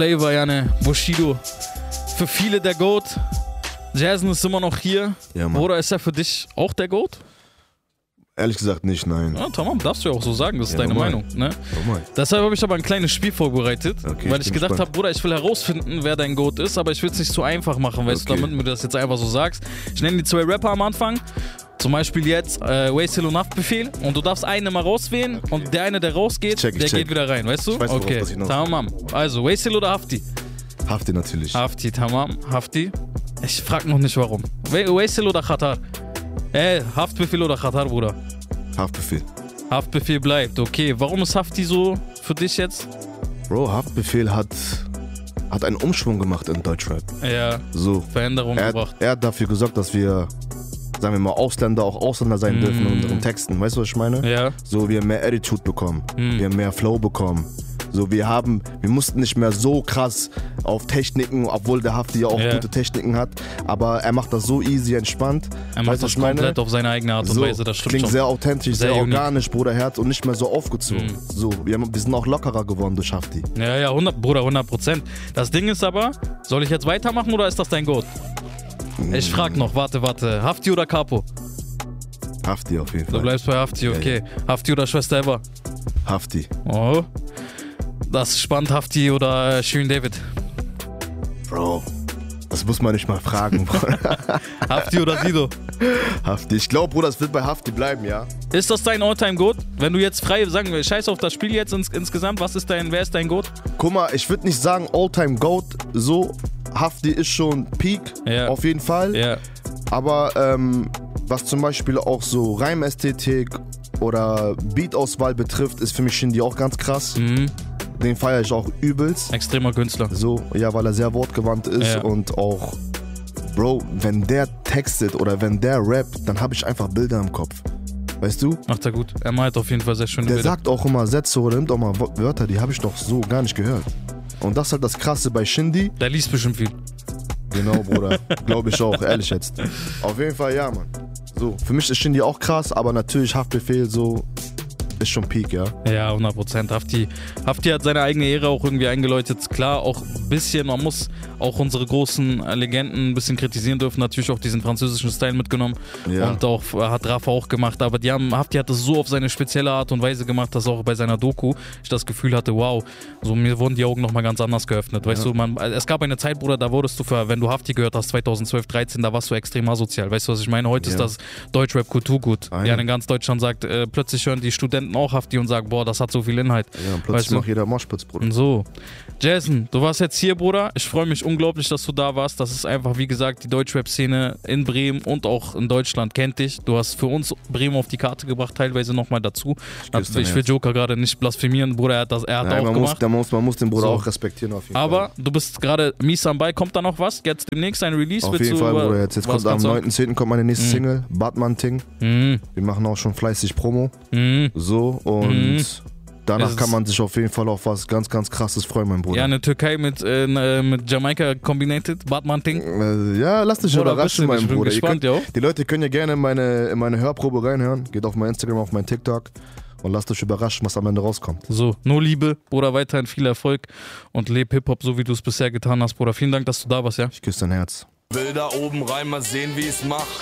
Flavor, Janne, Bushido. Für viele der GOAT. Jason ist immer noch hier. Ja, Mann. Oder ist er für dich auch der GOAT? Ehrlich gesagt nicht, nein. Ja, tamam, darfst du ja auch so sagen, das ist deine normal. Meinung. Ne? Normal. Deshalb habe ich aber ein kleines Spiel vorbereitet, Okay, weil ich ich bin gedacht gespannt. habe, Bruder, ich will herausfinden, wer dein GOAT ist, aber ich will es nicht zu einfach machen, weißt du, Okay. damit du das jetzt einfach so sagst. Ich nenne die 2 Rapper am Anfang, zum Beispiel jetzt Waisel und Haftbefehl, und du darfst einen mal rauswählen und der eine, der rausgeht, Ich der check. geht wieder rein, weißt du? Ich weiß, worauf okay, das hinaus- tamam. Also, Waisel oder Hafti? Hafti natürlich. Hafti, tamam. Hafti. Ich frag noch nicht warum. Waisel oder Khatar? Haftbefehl oder Khatar, Bruder? Haftbefehl. Haftbefehl bleibt, okay. Warum ist Hafti so für dich jetzt? Bro, Haftbefehl hat einen Umschwung gemacht in Deutschrap. Ja, So. Veränderung gebracht. Er hat dafür gesorgt, dass wir, sagen wir mal, Ausländer auch Ausländer sein dürfen in unseren Texten. Weißt du, was ich meine? Ja. So, wir haben mehr Attitude bekommen. Wir haben mehr Flow bekommen. So, wir mussten nicht mehr so krass auf Techniken, obwohl der Hafti ja auch gute Techniken hat, aber er macht das so easy, entspannt. Er macht Weißt du, das was ich meine? komplett auf seine eigene Art und So, Weise, das stimmt klingt schon. sehr authentisch, sehr unique. organisch, Bruder, Herz, und nicht mehr so aufgezogen. So, wir sind auch lockerer geworden durch Hafti. Ja, 100%. Das Ding ist aber, soll ich jetzt weitermachen oder ist das dein Goat? Ich frag noch, warte. Hafti oder Capo? Hafti auf jeden Du Fall. bleibst bei Hafti, okay. Hafti oder Schwester Eva? Hafti. Oh. Das ist spannend, Hafti oder Shirin David? Bro, das muss man nicht mal fragen, Bruder. Hafti oder Sido? Hafti. Ich glaube, Bruder, es wird bei Hafti bleiben, ja? Ist das dein All-Time-Goat? Wenn du jetzt frei sagen willst, scheiß auf das Spiel jetzt insgesamt, wer ist dein Goat? Guck mal, ich würde nicht sagen All-Time Goat, so. Hafti ist schon Peak, Ja. auf jeden Fall. Ja. Aber was zum Beispiel auch so Reimästhetik oder Beatauswahl betrifft, ist für mich Shindy auch ganz krass. Den feiere ich auch übelst. Extremer Künstler. So, ja, weil er sehr wortgewandt ist Ja. und auch, Bro, wenn der textet oder wenn der rappt, dann habe ich einfach Bilder im Kopf. Weißt du? Macht er gut. Er malt auf jeden Fall sehr schöne Der Bilder. sagt auch immer Sätze oder nimmt auch mal Wörter, die habe ich doch so gar nicht gehört. Und das ist halt das Krasse bei Shindy. Der liest bestimmt viel. Genau, Bruder. Glaube ich auch, ehrlich jetzt. Auf jeden Fall, ja, Mann. So, für mich ist Shindy auch krass, aber natürlich Haftbefehl so ist schon Peak, ja. Ja, 100%. Hafti hat seine eigene Ära auch irgendwie eingeläutet. Klar, auch ein bisschen, man muss auch unsere großen Legenden ein bisschen kritisieren dürfen. Natürlich auch diesen französischen Style mitgenommen. Ja. Und auch hat Rafa auch gemacht. Aber Hafti hat das so auf seine spezielle Art und Weise gemacht, dass auch bei seiner Doku ich das Gefühl hatte, wow, so mir wurden die Augen nochmal ganz anders geöffnet. Weißt du, es gab eine Zeit, Bruder, da wurdest du wenn du Hafti gehört hast, 2012, 13, da warst du extrem asozial. Weißt du, was ich meine? Heute ist das Deutschrap-Kulturgut. Ja, in ganz Deutschland sagt, plötzlich hören die Studenten auch Hafti und sagen, boah, das hat so viel Inhalt. Ja, und plötzlich Weißt du? macht jeder Moshpits, Bruder. So, Jason, du warst jetzt hier, Bruder. Ich freue mich unglaublich, dass du da warst. Das ist einfach, wie gesagt, die Deutschrap-Szene in Bremen und auch in Deutschland kennt dich. Du hast für uns Bremen auf die Karte gebracht, teilweise nochmal dazu. Ich will Joker gerade nicht blasphemieren, Bruder, er hat Nein, auch gemacht. Man muss den Bruder So. auch respektieren auf jeden Fall. Aber du bist gerade mies am Ball. Kommt da noch was? Jetzt demnächst ein Release? Auf jeden Fall, Bruder. Jetzt kommt am 9.10. kommt meine nächste Single, Batman-Ting. Wir machen auch schon fleißig Promo. So, und danach kann man sich auf jeden Fall auf was ganz, ganz Krasses freuen, mein Bruder. Ja, eine Türkei mit Jamaika combinated, Batman-Ting. Ja, lass dich Bruder, überraschen, mein ich bin Bruder. gespannt, ja. Die Leute können ja gerne in meine Hörprobe reinhören. Geht auf mein Instagram, auf mein TikTok und lasst euch überraschen, was am Ende rauskommt. So, nur Liebe, Bruder, weiterhin viel Erfolg und leb Hip-Hop, so wie du es bisher getan hast, Bruder. Vielen Dank, dass du da warst, ja? Ich küsse dein Herz. Will da oben rein, mal sehen, wie es macht.